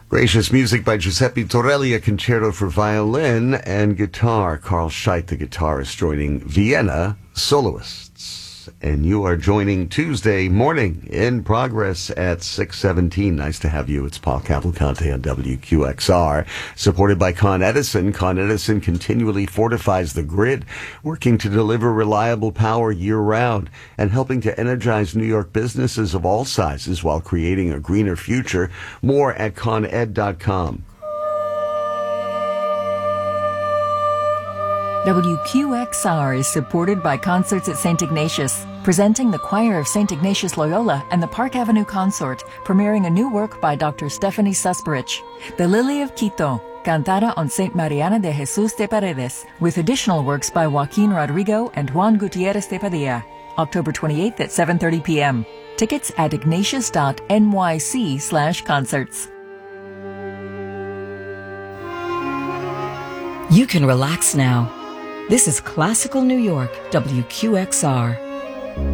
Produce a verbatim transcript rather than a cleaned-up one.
Gracious music by Giuseppe Torelli, a concerto for violin and guitar. Carl Scheidt, the guitarist, joining Vienna soloists. And you are joining Tuesday morning in progress at six seventeen. Nice to have you. It's Paul Cavalcante on W Q X R, supported by Con Edison. Con Edison continually fortifies the grid, working to deliver reliable power year-round and helping to energize New York businesses of all sizes while creating a greener future. More at con ed dot com. W Q X R is supported by Concerts at Saint Ignatius, presenting the Choir of Saint Ignatius Loyola and the Park Avenue Consort, premiering a new work by Doctor Stephanie Susperich, The Lily of Quito, cantada on Saint Mariana de Jesus de Paredes, with additional works by Joaquin Rodrigo and Juan Gutierrez de Padilla, October twenty-eighth at seven thirty p.m. Tickets at ignatius dot n y c slash concerts. You can relax now. This is Classical New York, W Q X R.